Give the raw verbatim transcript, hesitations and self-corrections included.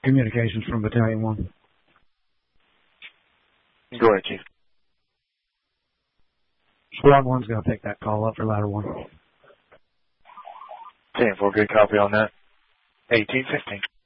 communications from Battalion one. Go ahead, Chief. Squad one's going to pick that call up for ladder one. ten four, good copy on that. eighteen fifteen.